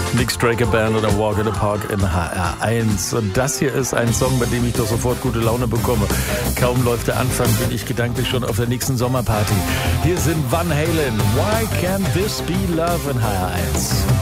Nick Straker Band oder Walk in the Park in HR1. Und das hier ist ein Song, bei dem ich doch sofort gute Laune bekomme. Kaum läuft der Anfang, bin ich gedanklich schon auf der nächsten Sommerparty. Hier sind Van Halen. Why can't this be love in HR1?